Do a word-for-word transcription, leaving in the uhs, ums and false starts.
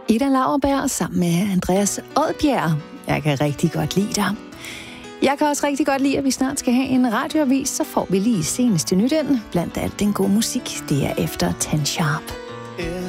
Ida Lauerberg sammen med Andreas Odbjerg. Jeg kan rigtig godt lide dig. Jeg kan også rigtig godt lide, at vi snart skal have en radioavis, så får vi lige seneste nyt ind. Blandt alt den gode musik, det er efter Ten Sharp.